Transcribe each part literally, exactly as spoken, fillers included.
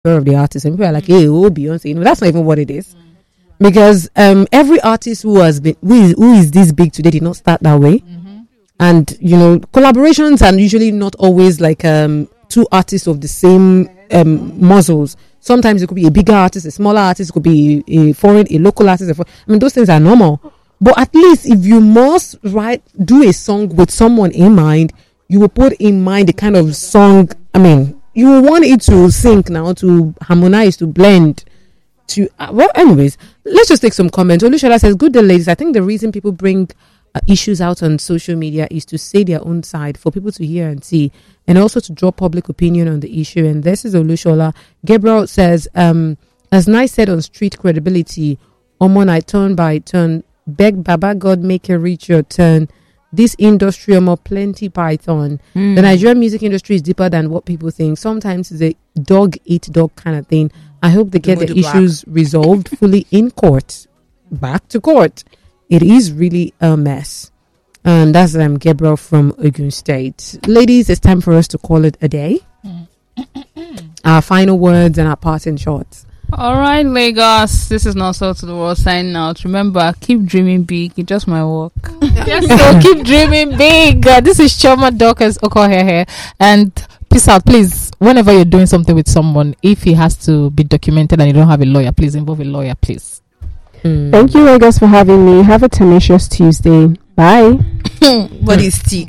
of the artist, and people are like, hey, oh, Beyonce. You know, that's not even what it is. Because um, every artist who has been, who is, who is this big today did not start that way. Mm-hmm. And, you know, collaborations are usually not always like um, two artists of the same um, muscles. Sometimes it could be a bigger artist, a smaller artist, it could be a foreign, a local artist. A foreign, I mean, those things are normal. But at least if you must write, do a song with someone in mind, you will put in mind the kind of song, I mean, you will want it to sync now, to harmonize, to blend. To uh, well, anyways, let's just take some comments. Olushola says, good day, ladies. I think the reason people bring uh, issues out on social media is to say their own side for people to hear and see, and also to draw public opinion on the issue. And this is Olushola. Gabriel says, um, as Nice said on Street Credibility, Omon, I turn by turn, beg Baba God make it reach your turn. This industry more plenty python. Mm. The Nigerian music industry is deeper than what people think. Sometimes it's a dog eat dog kind of thing. I hope they get the issues black. resolved fully in court. Back to court. It is really a mess. And that's um, Gabriel from Ogun State. Ladies, it's time for us to call it a day. Our final words and our parting shots. All right, Lagos. This is not so to the world signing out. Remember, keep dreaming big. It just might work. Yes, so keep dreaming big. Uh, this is Choma Dorcas Okohe here. And peace out, please. Whenever you're doing something with someone, if he has to be documented and you don't have a lawyer, please involve a lawyer, please. Mm. Thank you, Lagos, for having me. Have a tenacious Tuesday. Bye. What is tea?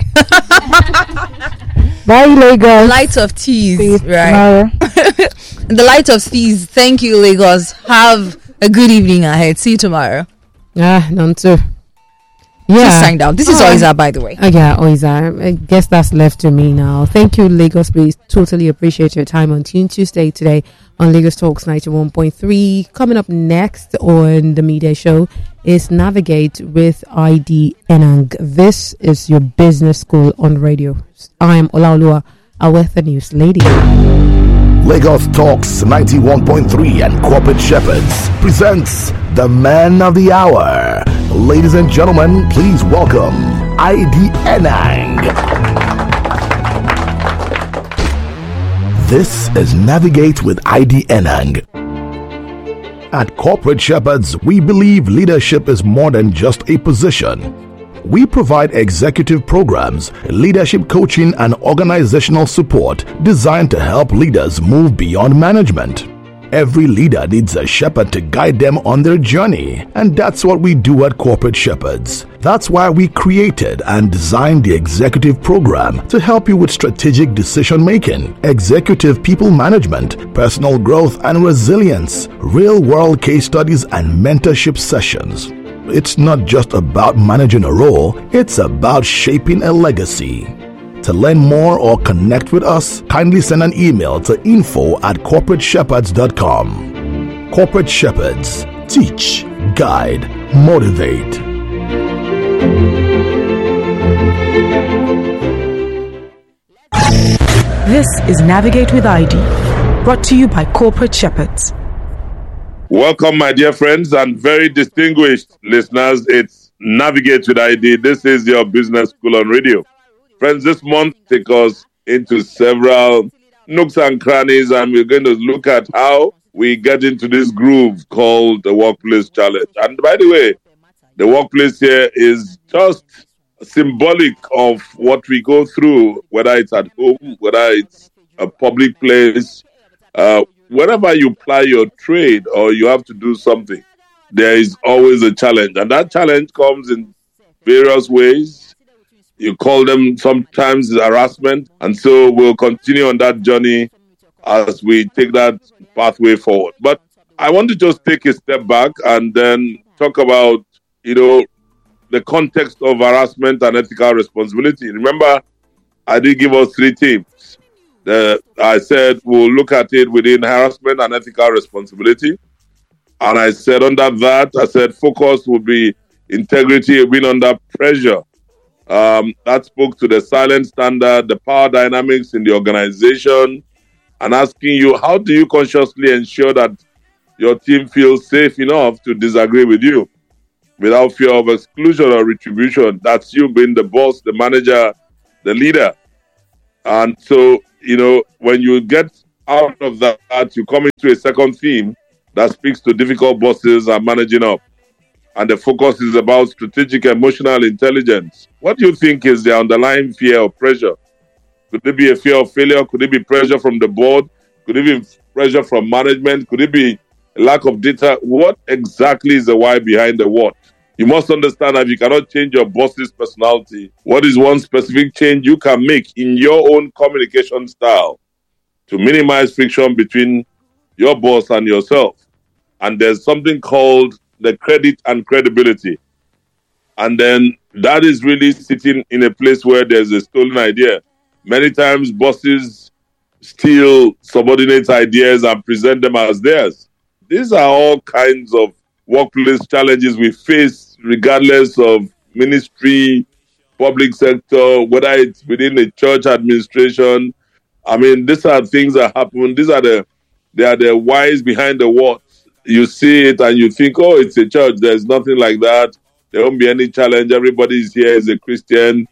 Bye, Lagos. Light of teas, Peace. right? The light of teas. Thank you, Lagos. Have a good evening ahead. See you tomorrow. Yeah, none too. Yeah. Just sign down. This is oh. Oiza, by the way. Oh, yeah, Oiza. I guess that's left to me now. Thank you, Lagos. Please totally appreciate your time on Tune Tuesday today on Lagos Talks ninety-one point three. Coming up next on the Media Show is Navigate with I D Enang. This is your business school on radio. I am Olaoluwa, Awetha News Lady. Lagos Talks ninety-one point three and Corporate Shepherds presents the Man of the Hour. Ladies and gentlemen, please welcome I D Enang. This is Navigate with I D Enang. At Corporate Shepherds, we believe leadership is more than just a position. We provide executive programs, leadership coaching, and organizational support designed to help leaders move beyond management. Every leader needs a shepherd to guide them on their journey, and that's what we do at Corporate Shepherds. That's why we created and designed the executive program to help you with strategic decision making, executive people management, personal growth and resilience, real-world case studies, and mentorship sessions. It's not just about managing a role, it's about shaping a legacy. To learn more or connect with us, kindly send an email to info at corporate shepherds dot com. Corporate Shepherds. Teach, guide, motivate. This is Navigate with I D, brought to you by Corporate Shepherds. Welcome, my dear friends and very distinguished listeners. It's Navigate with I D. This is your business school on radio. Friends, this month take us into several nooks and crannies, and we're going to look at how we get into this groove called the Workplace Challenge. And by the way, the workplace here is just symbolic of what we go through, whether it's at home, whether it's a public place, uh, wherever you ply your trade or you have to do something, there is always a challenge. And that challenge comes in various ways. You call them sometimes harassment. And so we'll continue on that journey as we take that pathway forward. But I want to just take a step back and then talk about, you know, the context of harassment and ethical responsibility. Remember, I did give us three themes. The, I said we'll look at it within harassment and ethical responsibility. And I said under that, I said focus will be integrity being under pressure. Um, that spoke to the silent standard, the power dynamics in the organization, and asking you, how do you consciously ensure that your team feels safe enough to disagree with you without fear of exclusion or retribution? That's you being the boss, the manager, the leader. And so, you know, when you get out of that, you come into a second theme that speaks to difficult bosses and managing up. And the focus is about strategic emotional intelligence. What do you think is the underlying fear or pressure? Could it be a fear of failure? Could it be pressure from the board? Could it be pressure from management? Could it be a lack of data? What exactly is the why behind the what? You must understand that you cannot change your boss's personality. What is one specific change you can make in your own communication style to minimize friction between your boss and yourself? And there's something called the credit and credibility. And then that is really sitting in a place where there's a stolen idea. Many times bosses steal subordinate ideas and present them as theirs. These are all kinds of workplace challenges we face regardless of ministry, public sector, whether it's within the church administration. I mean, these are things that happen. These are the they are the whys behind the what. You see it and you think, oh, it's a church. There's nothing like that. There won't be any challenge. Everybody is here as a Christian.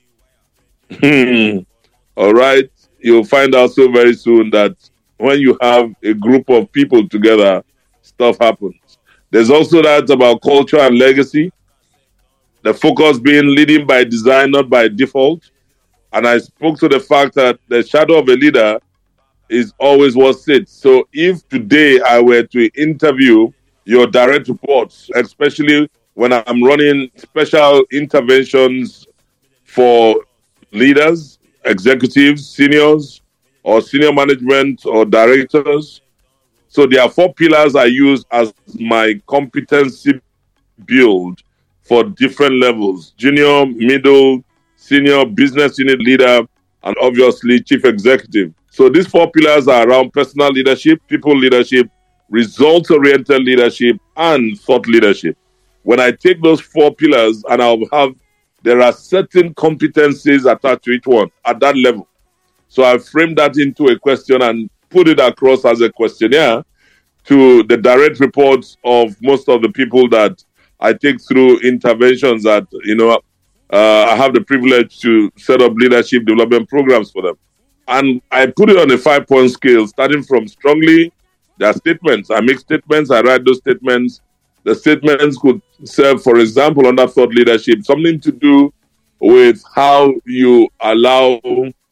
All right. You'll find out so very soon that when you have a group of people together, stuff happens. There's also that about culture and legacy. The focus being leading by design, not by default. And I spoke to the fact that the shadow of a leader is always what sits. So if today I were to interview your direct reports, especially when I'm running special interventions for leaders, executives, seniors, or senior management or directors. So there are four pillars I use as my competency build for different levels: junior, middle, senior, business unit leader, and obviously chief executive. So these four pillars are around personal leadership, people leadership, results-oriented leadership, and thought leadership. When I take those four pillars and I'll have, there are certain competencies attached to each one at that level. So I frame that into a question and put it across as a questionnaire to the direct reports of most of the people that I take through interventions that, you know, uh, I have the privilege to set up leadership development programs for them. And I put it on a five-point scale, starting from strongly, there are statements. I make statements, I write those statements. The statements could serve, for example, under thought leadership, something to do with how you allow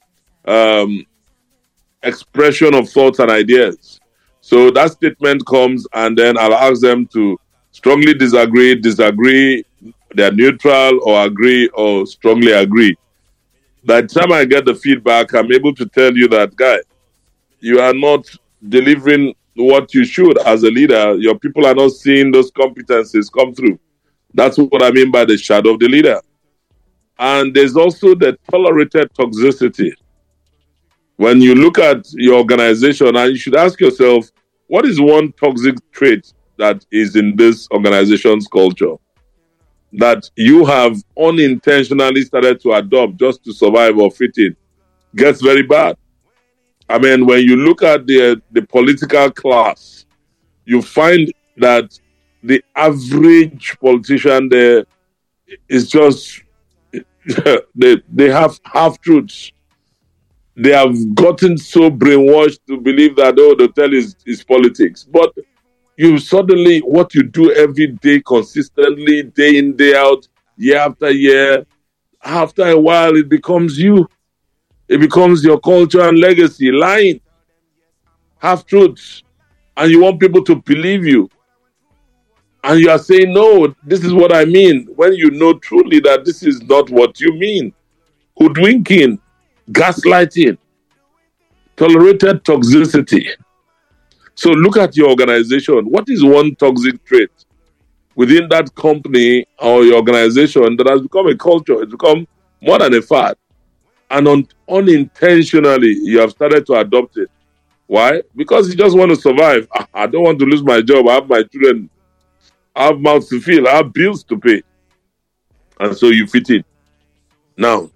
um, expression of thoughts and ideas. So that statement comes, and then I'll ask them to strongly disagree, disagree, they're neutral, or agree, or strongly agree. By the time I get the feedback, I'm able to tell you that, guy, you are not delivering what you should as a leader. Your people are not seeing those competencies come through. That's what I mean by the shadow of the leader. And there's also the tolerated toxicity. When you look at your organization, and you should ask yourself, what is one toxic trait that is in this organization's culture that you have unintentionally started to adopt just to survive or fit in? Gets very bad. I mean, when you look at the the political class, you find that the average politician there is just, they, they have half-truths. They have gotten so brainwashed to believe that, oh, the hotel is, is politics. But you suddenly, what you do every day consistently, day in, day out, year after year, after a while, it becomes you. It becomes your culture and legacy, lying, half-truths. And you want people to believe you. And you are saying, no, this is what I mean. When you know truly that this is not what you mean. Hoodwinking, gaslighting, tolerated toxicity. So look at your organization. What is one toxic trait within that company or your organization that has become a culture? It's become more than a fad. And un- unintentionally, you have started to adopt it. Why? Because you just want to survive. I, I don't want to lose my job. I have my children. I have mouths to fill. I have bills to pay. And so you fit in. Now,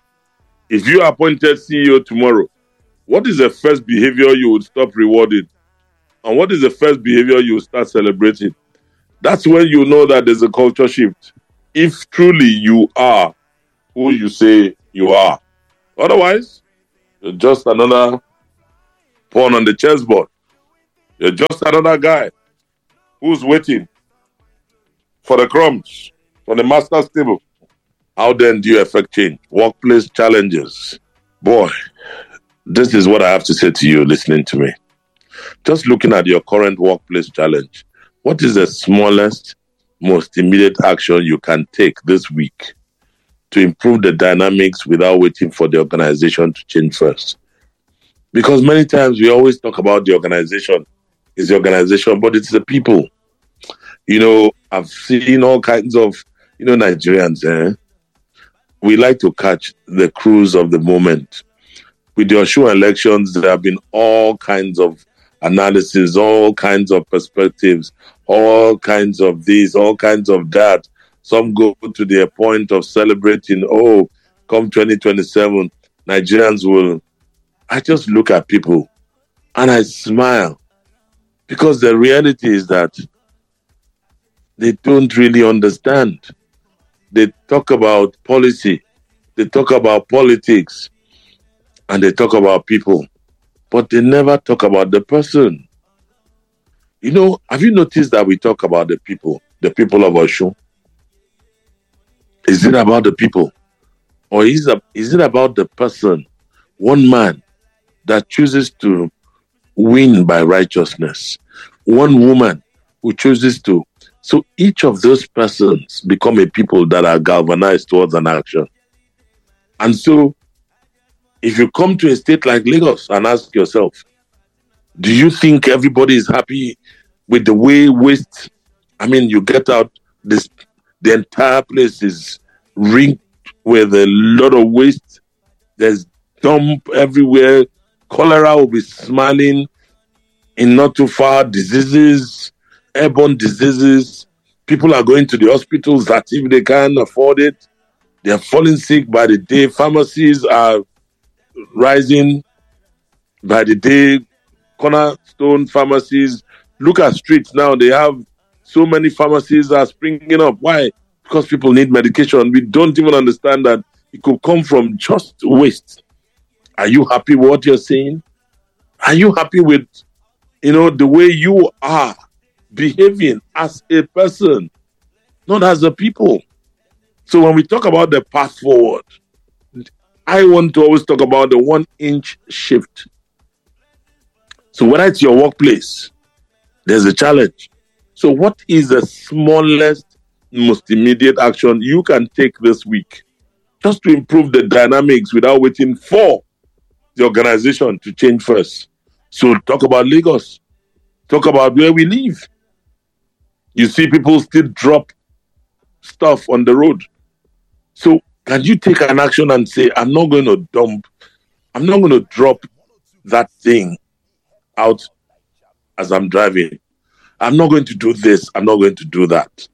if you are appointed C E O tomorrow, what is the first behavior you would stop rewarding? And what is the first behavior you will start celebrating? That's when you know that there's a culture shift. If truly you are who you say you are. Otherwise, you're just another pawn on the chessboard. You're just another guy who's waiting for the crumbs from the master's table. How then do you affect change? Workplace challenges. Boy, this is what I have to say to you listening to me. Just looking at your current workplace challenge, what is the smallest, most immediate action you can take this week to improve the dynamics without waiting for the organization to change first? Because many times we always talk about the organization. It's the organization, but it's the people. You know, I've seen all kinds of, you know, Nigerians, eh? We like to catch the cruise of the moment. With the Oshu elections, there have been all kinds of analysis, all kinds of perspectives, all kinds of this, all kinds of that. Some go to the point of celebrating, oh, come twenty twenty-seven, Nigerians will... I just look at people and I smile because the reality is that they don't really understand. They talk about policy, they talk about politics, and they talk about people, but they never talk about the person. You know, have you noticed that we talk about the people, the people of Oshu? Is it about the people? Or is it, is it about the person, one man that chooses to win by righteousness, one woman who chooses to? So each of those persons become a people that are galvanized towards an action. And so if you come to a state like Lagos and ask yourself, do you think everybody is happy with the way waste? I mean, you get out, this, the entire place is ringed with a lot of waste. There's dump everywhere. Cholera will be smiling in not too far. Diseases, airborne diseases. People are going to the hospitals that if they can't afford it, they are falling sick by the day. Pharmacies are rising by the day. Cornerstone pharmacies. Look at streets now. They have so many pharmacies are springing up. Why? Because people need medication. We don't even understand that it could come from just waste. Are you happy with what you're saying? Are you happy with, you know, the way you are behaving as a person, not as a people? So when we talk about the path forward, I want to always talk about the one inch shift. So whether it's your workplace, there's a challenge. So what is the smallest, most immediate action you can take this week just to improve the dynamics without waiting for the organization to change first? So talk about Lagos. Talk about where we live. You see people still drop stuff on the road. So can you take an action and say, I'm not going to dump, I'm not going to drop that thing out as I'm driving. I'm not going to do this. I'm not going to do that.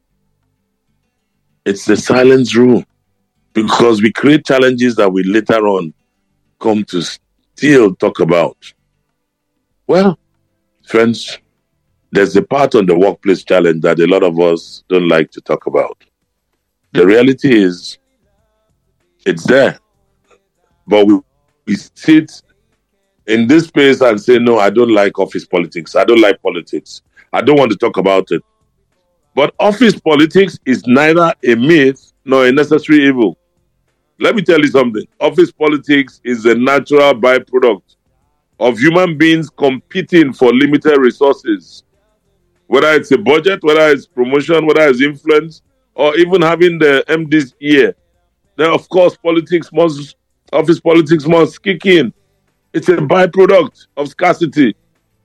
It's the silence rule, because we create challenges that we later on come to still talk about. Well, friends, there's a part on the workplace challenge that a lot of us don't like to talk about. The reality is, it's there. But we, we sit in this space and say, no, I don't like office politics. I don't like politics. I don't want to talk about it. But office politics is neither a myth nor a necessary evil. Let me tell you something. Office politics is a natural byproduct of human beings competing for limited resources. Whether it's a budget, whether it's promotion, whether it's influence, or even having the M D's ear. Then, of course, politics must, office politics must kick in. It's a byproduct of scarcity.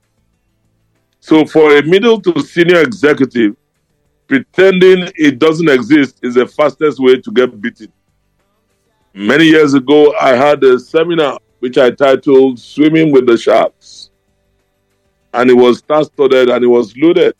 So for a middle to senior executive, pretending it doesn't exist is the fastest way to get beaten. Many years ago, I had a seminar which I titled Swimming with the Sharks. And it was star-studded and it was loaded.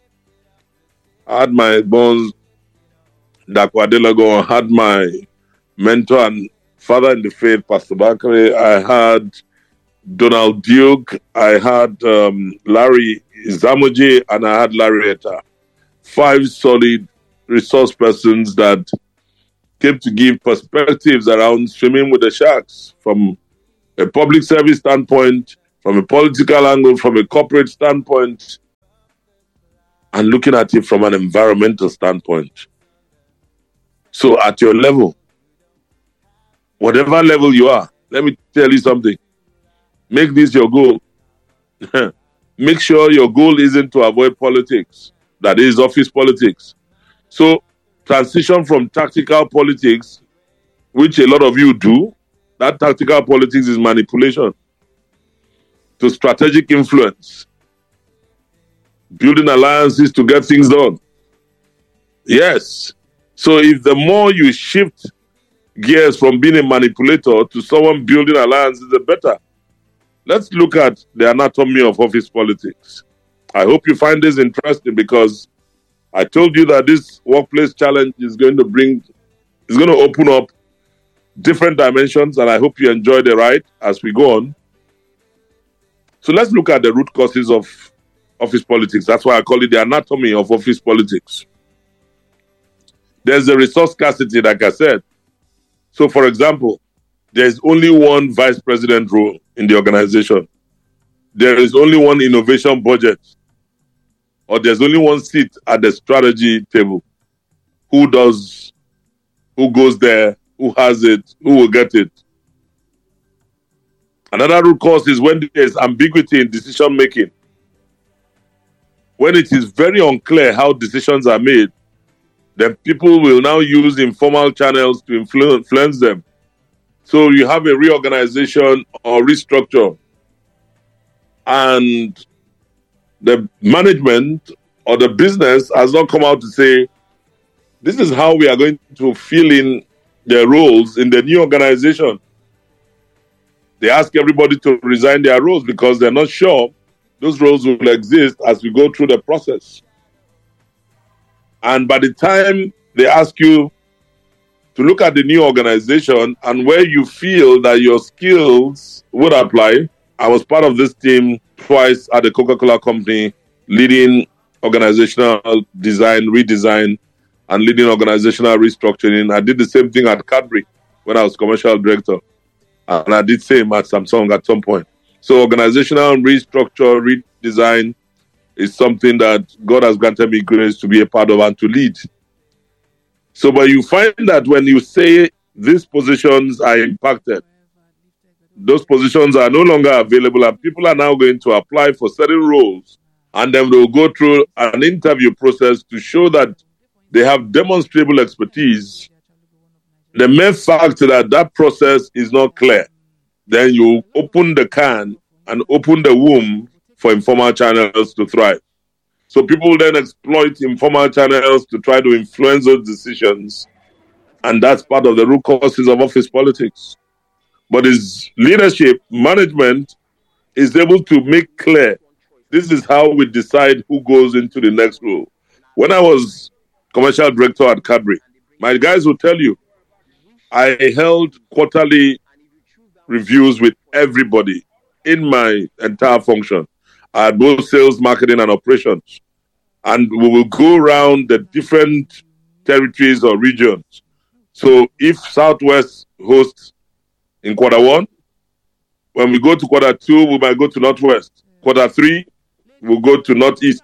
I had my bones, Dakwa Delago, I had my mentor and father in the faith, Pastor Bakare. I had Donald Duke. I had um, Larry Zamoji, and I had Larry Etta. Five solid resource persons that came to give perspectives around swimming with the sharks from a public service standpoint, from a political angle, from a corporate standpoint, and looking at it from an environmental standpoint. So at your level, whatever level you are, let me tell you something. Make this your goal. Make sure your goal isn't to avoid politics. That is office politics. So transition from tactical politics, which a lot of you do, that tactical politics is manipulation, to strategic influence, building alliances to get things done. Yes. So if the more you shift gears from being a manipulator to someone building alliances, the better. Let's look at the anatomy of office politics. I hope you find this interesting because I told you that this workplace challenge is going to bring, is going to open up different dimensions, and I hope you enjoy the ride as we go on. So let's look at the root causes of office politics. That's why I call it the anatomy of office politics. There's a resource scarcity, like I said. So, for example, there's only one vice president role in the organization. There is only one innovation budget, or there's only one seat at the strategy table. Who does, who goes there, who has it, who will get it? Another root cause is when there's ambiguity in decision making. When it is very unclear how decisions are made, then people will now use informal channels to influ- influence them. So you have a reorganization or restructure, and the management or the business has not come out to say, this is how we are going to fill in their roles in the new organization. They ask everybody to resign their roles because they're not sure those roles will exist as we go through the process. And by the time they ask you to look at the new organization and where you feel that your skills would apply, I was part of this team twice at the Coca-Cola Company, leading organizational design, redesign, and leading organizational restructuring. I did the same thing at Cadbury when I was commercial director. And I did same at Samsung at some point. So organizational restructure, redesign is something that God has granted me grace to be a part of and to lead. So, but you find that when you say these positions are impacted, those positions are no longer available and people are now going to apply for certain roles, and then they'll go through an interview process to show that they have demonstrable expertise. The mere fact that that process is not clear, then you open the can and open the womb for informal channels to thrive. So people then exploit informal channels to try to influence those decisions. And that's part of the root causes of office politics. But his leadership, management, is able to make clear, this is how we decide who goes into the next role. When I was commercial director at Cadbury, my guys will tell you, I held quarterly reviews with everybody in my entire function. I had both sales, marketing, and operations. And we will go around the different territories or regions. So if Southwest hosts in quarter one, when we go to quarter two, we might go to Northwest. Quarter three, we'll go to Northeast.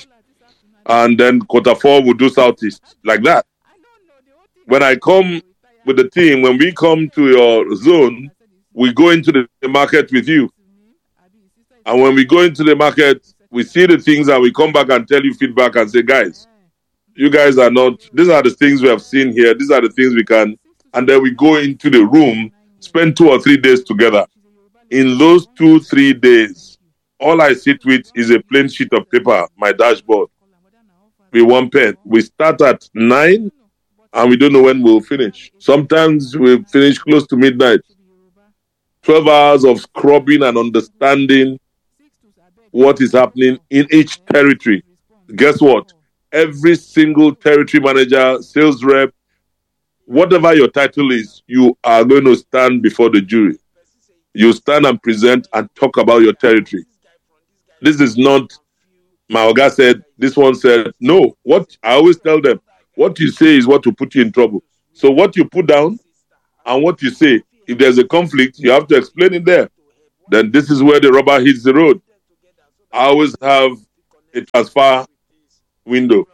And then quarter four, we'll do Southeast. Like that. When I come with the team, when we come to your zone, we go into the market with you. And when we go into the market, we see the things and we come back and tell you feedback and say, guys, you guys are not, these are the things we have seen here. These are the things we can. And then we go into the room, spend two or three days together. In those two, three days, all I sit with is a plain sheet of paper, my dashboard, with one pen. We start at nine and we don't know when we'll finish. Sometimes we finish close to midnight. twelve hours of scrubbing and understanding what is happening in each territory. Guess what? Every single territory manager, sales rep, whatever your title is, you are going to stand before the jury. You stand and present and talk about your territory. This is not, my Oga said, this one said, no. What I always tell them, what you say is what will put you in trouble. So what you put down and what you say, if there's a conflict, you have to explain it there. then this is where the rubber hits the road. I always have a transfer window.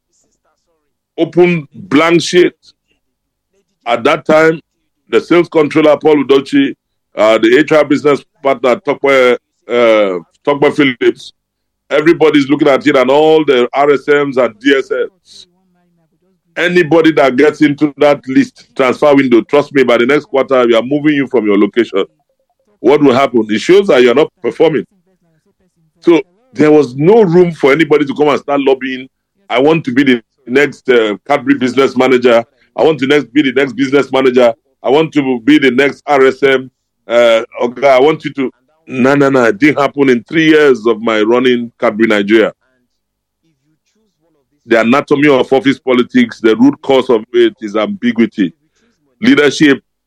Open blank sheet. At that time, the sales controller, Paul Udochi, uh, the H R business partner, Tokwe, uh, Tokwe Phillips, everybody's looking at it, and all the R S Ms and D S Ms. Anybody that gets into that list, transfer window, trust me, by the next quarter, we are moving you from your location. What will happen? It shows that you're not performing. So there was no room for anybody to come and start lobbying. I want to be the next uh, Cadbury business manager. I want to next be the next business manager. I want to be the next R S M. Uh, okay, I want you to... No, no, no. It didn't happen in three years of my running Cadbury Nigeria. The anatomy of office politics, the root cause of it is ambiguity. Leadership